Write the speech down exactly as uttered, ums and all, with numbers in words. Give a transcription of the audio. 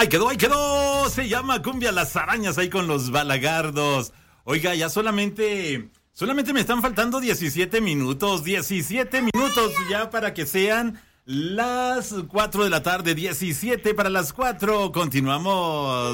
Ahí quedó, ahí quedó. Se llama Cumbia Las Arañas ahí con los Balagardos. Oiga, ya solamente, solamente me están faltando diecisiete minutos, diecisiete minutos ya para que sean las cuatro de la tarde, diecisiete para las cuatro. Continuamos.